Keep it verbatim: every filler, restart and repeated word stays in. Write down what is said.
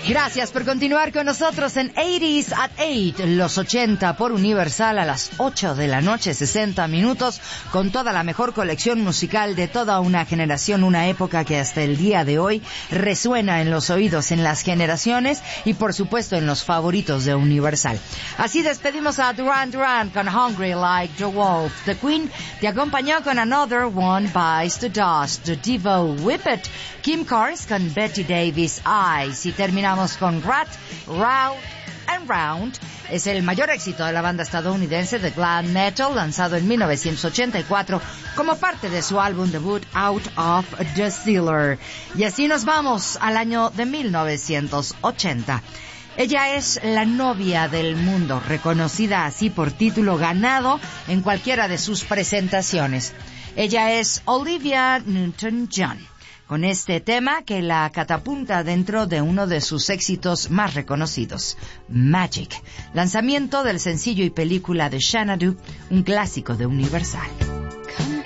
Gracias por continuar con nosotros en eighties at eight, los ochenta por Universal a las ocho de la noche, sesenta minutos, con toda la mejor colección musical de toda una generación, una época que hasta el día de hoy resuena en los oídos, en las generaciones y por supuesto en los favoritos de Universal. Así despedimos a Duran Duran con Hungry Like the Wolf. The Queen te acompañó con Another One Bites the Dust. The Devo Whip It. Kim Carnes con Betty Davis Eyes. Y terminamos con Rat, Round and Round. Es el mayor éxito de la banda estadounidense de glam metal, lanzado en mil novecientos ochenta y cuatro como parte de su álbum debut Out of the Cellar. Y así nos vamos al año de mil novecientos ochenta. Ella es la novia del mundo, reconocida así por título ganado en cualquiera de sus presentaciones. Ella es Olivia Newton-John, con este tema que la catapulta dentro de uno de sus éxitos más reconocidos, Magic, lanzamiento del sencillo y película de Xanadu, un clásico de Universal.